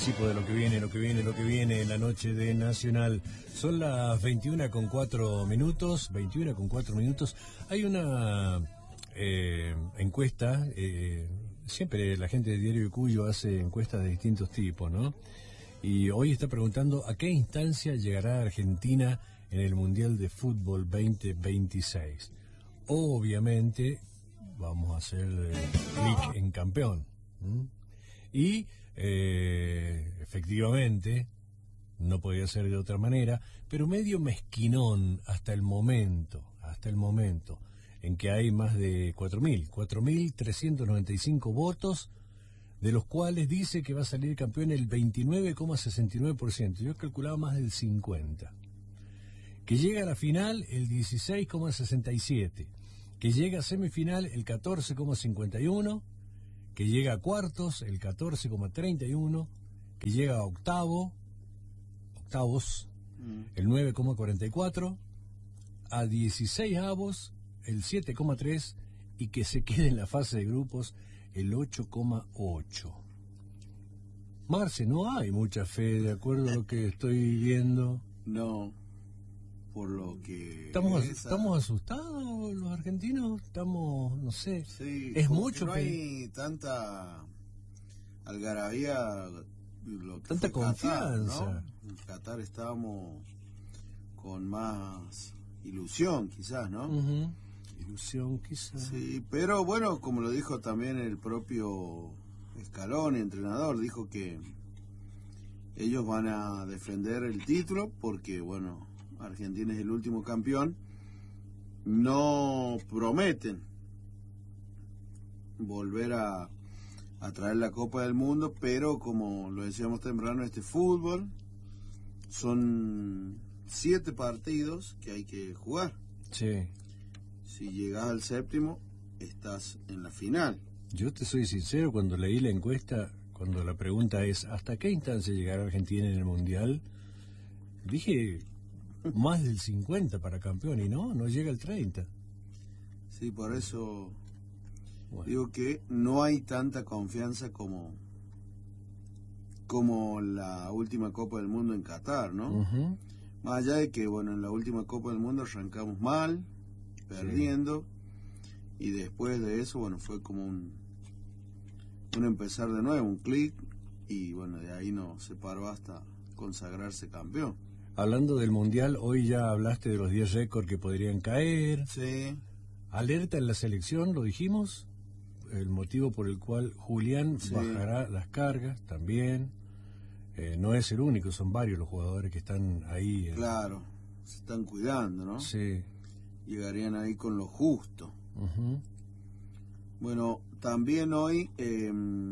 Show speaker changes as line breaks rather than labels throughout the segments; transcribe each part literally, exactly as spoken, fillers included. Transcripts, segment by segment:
anticipo de lo que viene, lo que viene, lo que viene en la noche de Nacional. Son las veintiuna con cuatro minutos, veintiuna con cuatro minutos. Hay una eh, encuesta, eh, siempre la gente de Diario de Cuyo hace encuestas de distintos tipos, ¿no? Y hoy está preguntando a qué instancia llegará Argentina en el Mundial de Fútbol veinte veintiséis. Obviamente vamos a hacer eh, clic en campeón. ¿Mm? Y eh, efectivamente no podía ser de otra manera, pero medio mezquinón hasta el momento, hasta el momento en que hay más de cuatro mil, cuatro mil trescientos noventa y cinco votos, de los cuales dice que va a salir campeón el veintinueve coma sesenta y nueve por ciento. Yo calculaba más del cincuenta por ciento. Que llega a la final el dieciséis coma sesenta y siete por ciento. Que llega a semifinal el catorce coma cincuenta y uno por ciento. Que llega a cuartos el catorce coma treinta y uno por ciento. Que llega a octavo, octavos, mm. el nueve coma cuarenta y cuatro por ciento. A dieciséis avos el siete coma tres por ciento. Y que se quede en la fase de grupos el ocho coma ocho por ciento. Marce, no hay mucha fe, de acuerdo a lo que estoy viendo.
No, por lo que...
¿Estamos,
esa...
¿estamos asustados los argentinos? Estamos, no sé,
sí,
es mucho...
no hay tanta algarabía, lo que
tanta
fue
confianza.
Qatar, ¿no? En Qatar estábamos con más ilusión, quizás, ¿no?
Uh-huh. Ilusión, quizás.
Sí, pero bueno, como lo dijo también el propio Scaloni, entrenador, dijo que ellos van a defender el título porque, bueno, Argentina es el último campeón. No prometen volver a, a traer la Copa del Mundo, pero como lo decíamos temprano, este fútbol son siete partidos que hay que jugar.
Sí.
Si llegas al séptimo, estás en la final.
Yo te soy sincero, cuando leí la encuesta, cuando la pregunta es ¿hasta qué instancia llegará Argentina en el Mundial? Dije más del cincuenta para campeón y no, no llega al treinta.
Sí, por eso bueno. Digo que no hay tanta confianza como como la última Copa del Mundo en Qatar, ¿no? Uh-huh. Más allá de que, bueno, en la última Copa del Mundo arrancamos mal, perdiendo, sí. Y después de eso, bueno, fue como un un empezar de nuevo, un clic, y bueno, de ahí no se paró hasta consagrarse campeón.
Hablando del Mundial, hoy ya hablaste de los diez récords que podrían caer.
Sí.
Alerta en la selección, lo dijimos, el motivo por el cual Julián sí. bajará las cargas también. Eh, no es el único, son varios los jugadores que están ahí. En...
Claro, se están cuidando, ¿no?
Sí.
Llegarían ahí con lo justo.
Uh-huh.
Bueno, también hoy, eh,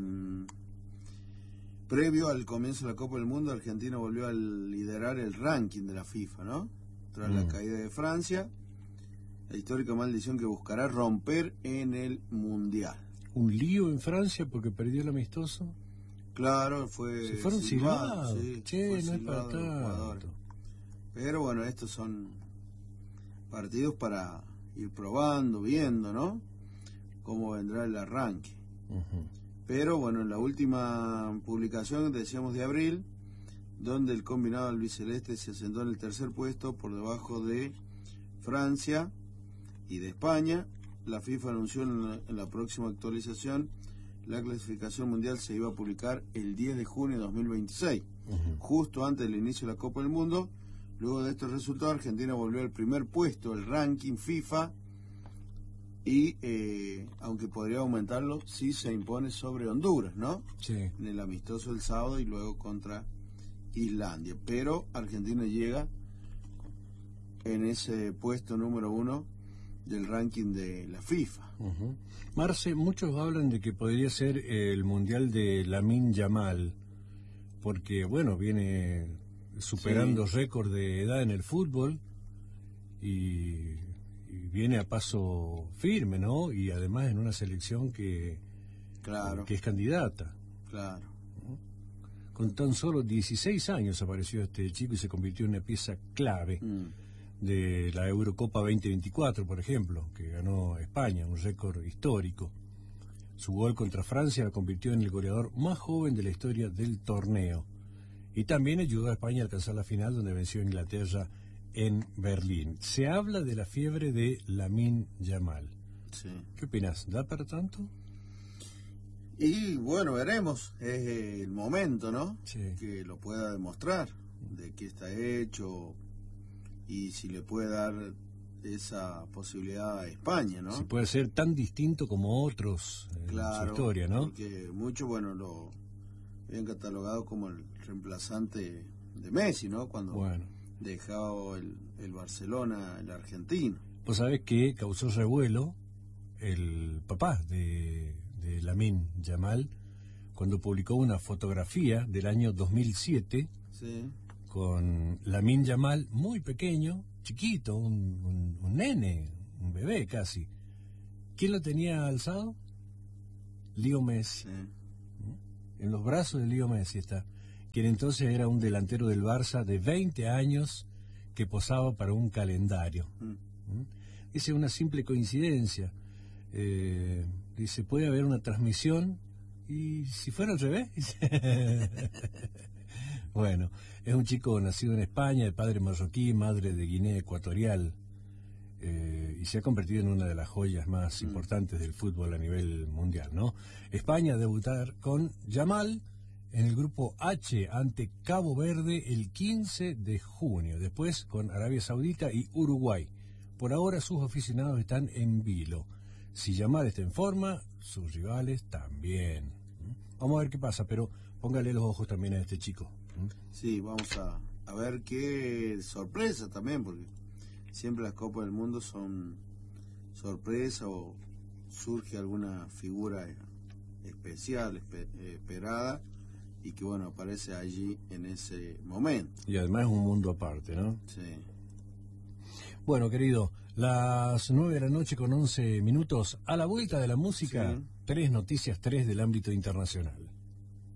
previo al comienzo de la Copa del Mundo, Argentina volvió a liderar el ranking de la FIFA, ¿no? Tras mm. la caída de Francia, la histórica maldición que buscará romper en el Mundial.
¿Un lío en Francia porque perdió el amistoso?
Claro, fue...
Se fueron silbados. Sí, che, no es para
tanto. Pero bueno, estos son partidos para ir probando, viendo, ¿no? Cómo vendrá el arranque. Uh-huh. Pero bueno, en la última publicación, decíamos de abril, donde el combinado albiceleste se asentó en el tercer puesto por debajo de Francia y de España. La FIFA anunció en la, en la próxima actualización la clasificación mundial se iba a publicar el diez de junio de dos mil veintiséis, uh-huh. justo antes del inicio de la Copa del Mundo. Luego de estos resultados, Argentina volvió al primer puesto del ranking FIFA y, eh, aunque podría aumentarlo, sí se impone sobre Honduras, ¿no?
Sí.
En el amistoso del sábado y luego contra Islandia. Pero Argentina llega en ese puesto número uno del ranking de la FIFA.
Uh-huh. Marce, muchos hablan de que podría ser el Mundial de Lamine Yamal, porque, bueno, viene superando sí. récord de edad en el fútbol y, y viene a paso firme, ¿no? Y además en una selección que,
claro.
que es candidata.
Claro.
Con tan solo dieciséis años apareció este chico y se convirtió en una pieza clave mm. de la Eurocopa veinte veinticuatro, por ejemplo, que ganó España, un récord histórico. Su gol contra Francia lo convirtió en el goleador más joven de la historia del torneo. Y también ayudó a España a alcanzar la final, donde venció a Inglaterra en Berlín. Se habla de la fiebre de Lamine Yamal.
Sí.
¿Qué opinas? ¿Da para tanto?
Y bueno, veremos. Es el momento, ¿no?
Sí.
Que lo pueda demostrar, de qué está hecho y si le puede dar esa posibilidad a España, ¿no?
Si puede ser tan distinto como otros en
Claro,
su historia, ¿no?
Porque muchos, bueno, lo habían catalogado como el reemplazante de Messi, ¿no? Cuando
Bueno.
dejaba el, el Barcelona, el argentino.
Vos sabés que causó revuelo el papá de, de Lamine Yamal cuando publicó una fotografía del año dos mil siete
Sí.
con Lamine Yamal muy pequeño, chiquito, un, un, un nene, un bebé casi. ¿Quién lo tenía alzado? Leo Messi.
Sí.
En los brazos de Leo Messi está, quien entonces era un delantero del Barça de veinte años que posaba para un calendario.
Mm.
¿Mm? Dice una simple coincidencia. Eh, dice, puede haber una transmisión y si fuera al revés. Bueno, es un chico nacido en España, de padre marroquí, madre de Guinea Ecuatorial, eh, y se ha convertido en una de las joyas más
Mm.
importantes del fútbol a nivel mundial, ¿no? España a debutar con Yamal en el grupo H ante Cabo Verde el quince de junio, después con Arabia Saudita y Uruguay. Por ahora sus aficionados están en vilo. Si Yamal está en forma, sus rivales también. ¿Mm? Vamos a ver qué pasa, pero póngale los ojos también a este chico. ¿Mm?
Sí, vamos a, a ver qué sorpresa también, porque siempre las Copas del Mundo son sorpresa o surge alguna figura especial, espe- esperada, y que bueno, aparece allí en ese momento.
Y además es un mundo aparte, ¿no?
Sí.
Bueno, querido, las nueve de la noche con once minutos, a la vuelta de la música,
Sí.
tres noticias, tres del ámbito internacional.